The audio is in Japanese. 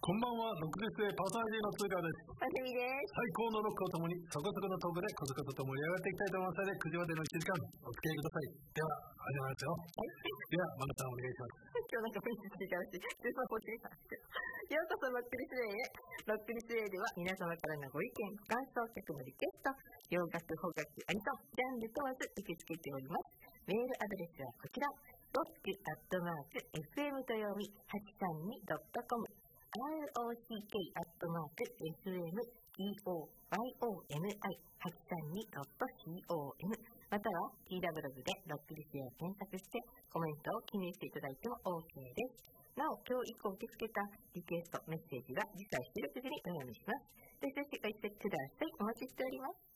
こんばんは、独立性パーソナリティの通貨です。 あすみです。 最高のロックをともに、そこそこのトークでコツコツと盛り上がっていきたいと思いますので、9時までの1時間、お付き合いください。では、始まりますよ。 はい。 では、マナさんお願いします。 今日なんか雰囲気ついてあるし、スーパーポチリさんですけど。ようこそロックリスウェイへ。ロックリスウェイでは皆様からのご意見、感想、客のリクエスト、洋楽、邦楽、アニソン、ジャンル問わず受け付けております。メールアドレスはこちら、rock@fm と読み 832.com rock@fm832.com または TW ブログでロックリスウェイを検索してコメントを記入していただいても OK です。なお、今日以降受け付けたリクエスト、メッセージは次回収録時にお読みします。ぜひぜひお寄せください。お待ちしております。